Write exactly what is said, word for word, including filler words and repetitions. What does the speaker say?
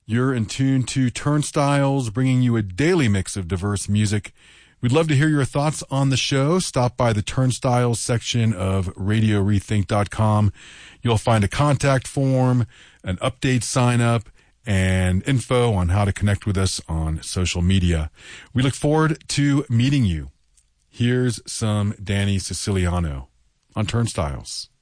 You're in tune to Turnstiles, bringing you a daily mix of diverse music. We'd love to hear your thoughts on the show. Stop by the Turnstiles section of radio rethink dot com. You'll find a contact form, an update sign up, and info on how to connect with us on social media. We look forward to meeting you. Here's some Danny Siciliano on Turnstiles.